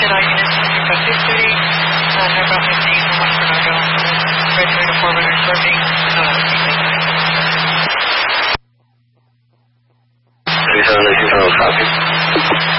United all units, Red 630, November 15, 1 Fernando, Red 3 to 4 reporting, no, 37, copy.